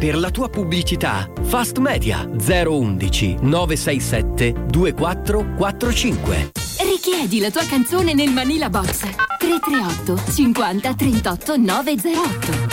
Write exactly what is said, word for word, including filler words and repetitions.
per la tua pubblicità. Fast Media zero undici nove sei sette due quattro quattro cinque. Richiedi la tua canzone nel Manila Box tre tre otto cinquanta trentotto nove zero otto.